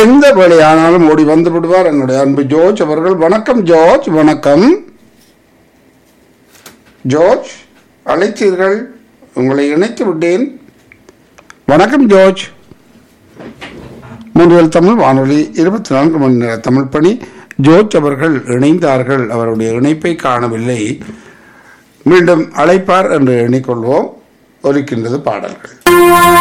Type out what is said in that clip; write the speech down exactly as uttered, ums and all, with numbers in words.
எந்த வேலையானாலும் ஓடி வந்து விடுவார் என்னுடைய அன்பு ஜோர்ஜ் அவர்கள். வணக்கம் ஜோர்ஜ். வணக்கம் ஜோர்ஜ், அழைத்தீர்கள், உங்களை இணைத்து விட்டேன். வணக்கம் ஜோர்ஜ். மூன்றில் தமிழ் வானொலி இருபத்தி நான்கு மணி நேர தமிழ் பணி. ஜோர்ஜ் அவர்கள் இணைந்தார்கள், அவருடைய இணைப்பை காணவில்லை. மீண்டும் அழைப்பார் என்று எண்ணிக்கொள்வோம். ஒலிக்கின்றது பாடல்கள்.